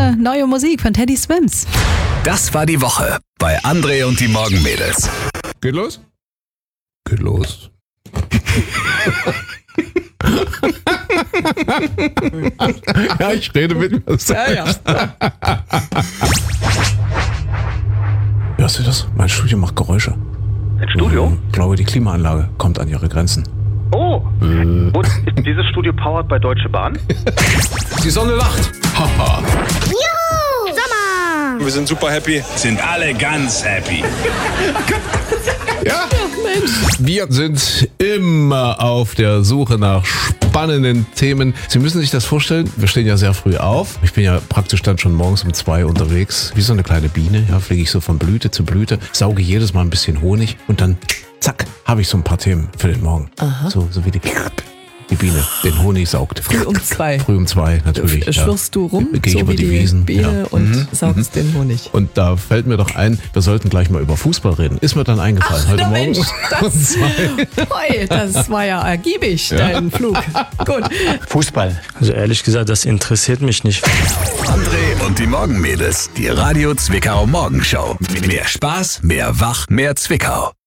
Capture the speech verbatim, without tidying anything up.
tolle neue Musik von Teddy Swims. Das war die Woche bei André und die Morgenmädels. Geht los? Geht los. Ja, ich rede mit mir selbst. Ja, ja. Hörst du das? Mein Studio macht Geräusche. Ein Studio? Ich glaube, die Klimaanlage kommt an ihre Grenzen. Oh, äh. und ist dieses Studio powered bei Deutsche Bahn? Die Sonne lacht. Haha. Juhu! Sommer! Wir sind super happy. Sind alle ganz happy. Ja, Mensch. Wir sind immer auf der Suche nach spannenden Themen. Sie müssen sich das vorstellen, wir stehen ja sehr früh auf. Ich bin ja praktisch dann schon morgens um zwei unterwegs. Wie so eine kleine Biene. Ja, fliege ich so von Blüte zu Blüte, sauge jedes Mal ein bisschen Honig und dann, zack, habe ich so ein paar Themen für den Morgen. Aha. So, so wie die... Die Biene den Honig saugt. Früh um zwei. Früh um zwei, natürlich. Schwirrst ja. du rum, Geh so über wie die, die Wiesen. Biene ja. und mhm. saugst mhm. den Honig. Und da fällt mir doch ein, wir sollten gleich mal über Fußball reden. Ist mir dann eingefallen Ach, heute Morgen. Mensch, das, Hoi, das war ja ergiebig, ja. dein Flug. Gut. Fußball. Also ehrlich gesagt, das interessiert mich nicht. André und die Morgenmädels. Die Radio Zwickau Morgenshow. Mehr Spaß, mehr Wach, mehr Zwickau.